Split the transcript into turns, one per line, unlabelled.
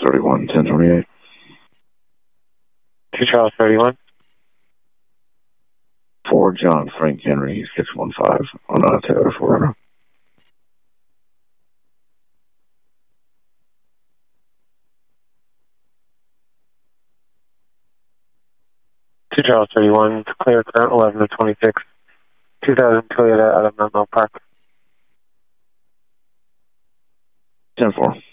31, 1028.
2 Charles 31.
4 John Frank Henry, 615 on Taylor, Florida.
Charles 31, clear current 11 to 26, 2000 Toyota out of Menlo Park.
10-4.